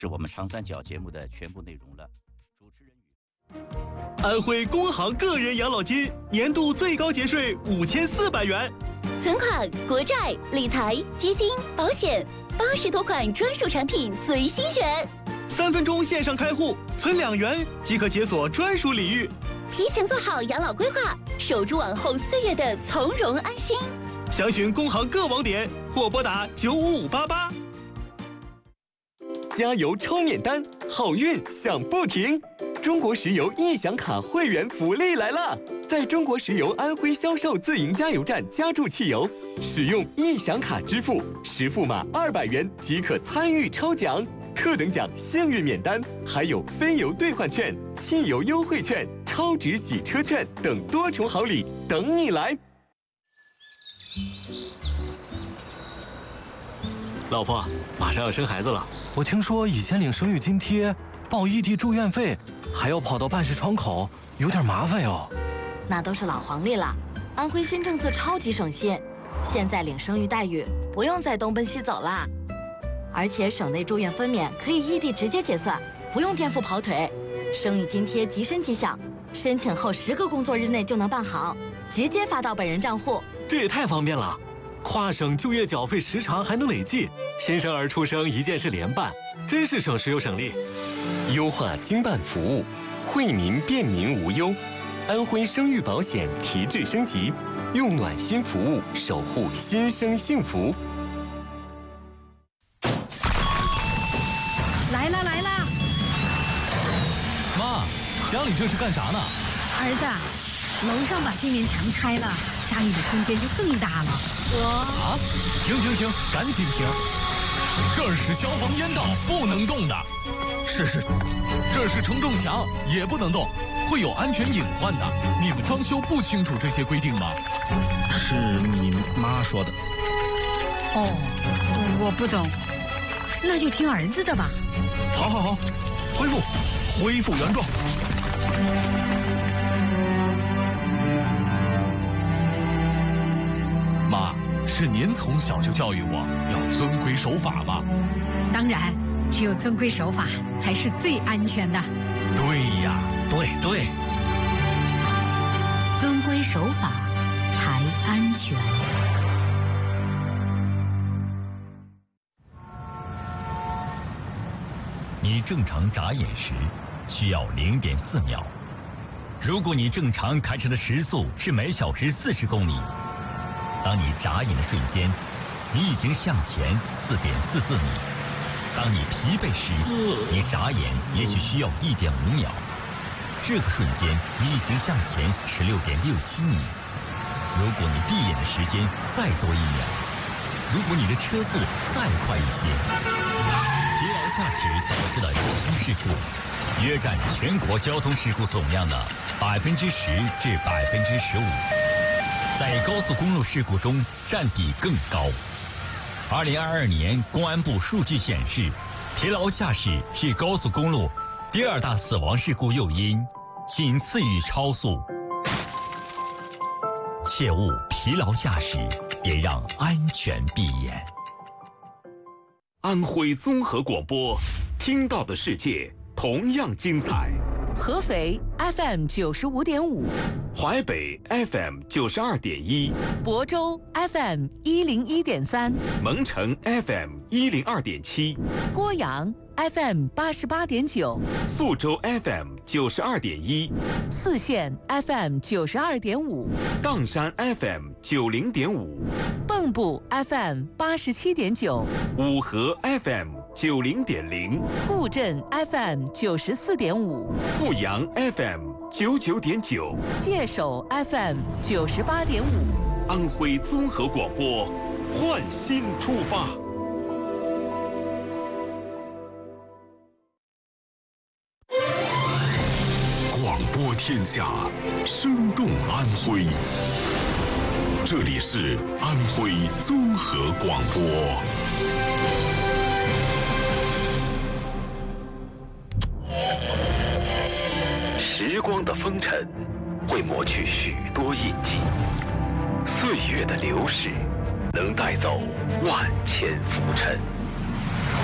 是我们长三角节目的全部内容了。主持人与安徽工行个人养老金年度最高节税5400元， 存款、国债、理财、基金、保险，80多款专属产品随心选。 3分钟线上开户，存2元即可解锁专属礼遇。 提前做好养老规划，守住往后岁月的从容安心。 详询工行各网点或拨打95588。 加油抽免单，好运享不停！中国石油易享卡会员福利来了！在中国石油安徽销售自营加油站加注汽油，使用易享卡支付，实付码200元即可参与抽奖，特等奖幸运免单，还有非油兑换券、汽油优惠券、超值洗车券等多重好礼等你来！ 老婆，马上要生孩子了，我听说以前领生育津贴、报异地住院费，还要跑到办事窗口，有点麻烦哟。 那都是老黄历了，安徽新政策超级省心，现在领生育待遇不用再东奔西走啦，而且省内住院分娩可以异地直接结算，不用颠覆跑腿。生育津贴即申即享，申请后10个工作日内就能办好，直接发到本人账户。 这也太方便了。跨省就业缴费时长还能累计，新生儿出生一件事联办，真是省时又省力。 优化经办服务，惠民便民无忧。安徽生育保险提质升级，用暖心服务守护新生幸福。 来啦来啦！ 妈，家里这是干啥呢？ 儿子，楼上把这面墙拆了，家里的空间就更大了。 啊！停，赶紧停！这儿是消防烟道，不能动的。是，这是承重墙，也不能动，会有安全隐患的。你们装修不清楚这些规定吗？ 是你妈说的。 哦，我不懂，那就听儿子的吧。 好，恢复原状。 妈，是您从小就教育我要遵规守法吗？ 当然，只有遵规守法才是最安全的。 对呀， 对， 遵规守法才安全。 你正常眨眼时需要0.4秒。如果你正常开车的时速是每小时40公里，当你眨眼的瞬间，你已经向前4.44米。当你疲惫时，你眨眼也许需要1.5秒。这个瞬间，你已经向前16.67米。如果你闭眼的时间再多1秒，如果你的车速再快一些，疲劳驾驶导致的交通事故约占全国交通事故总量的10%至15%，在高速公路事故中占比更高。2022年公安部数据显示，疲劳驾驶是高速公路第2大死亡事故诱因，仅次于超速。切勿疲劳驾驶，别让安全闭眼。 安徽综合广播，听到的世界同样精彩。 合肥 FM 95.5， 淮北 FM 92.1， 亳州 FM 101.3， 蒙城 FM 102.7， 郭阳 FM 88.9， 宿州 FM 92.1， 泗县 FM 92.5， 砀山 FM 90.5， 蚌埠 FM 87.9， 五河 FM 90.0， 固镇 FM 94.5， 阜阳 FM 99.9， 界首 FM 98.5。 安徽综合广播，焕新出发。 广播天下，生动安徽。这里是安徽综合广播。 时光的风尘会磨去许多印记，岁月的流逝能带走万千浮尘。